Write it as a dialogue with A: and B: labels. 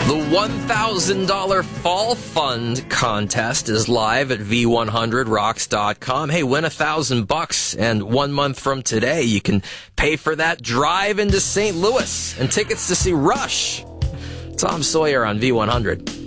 A: The $1,000 Fall Fund contest is live at v100rocks.com. Hey, win $1,000, and 1 month from today, you can pay for that drive into St. Louis and tickets to see Rush. Tom Sawyer on V100.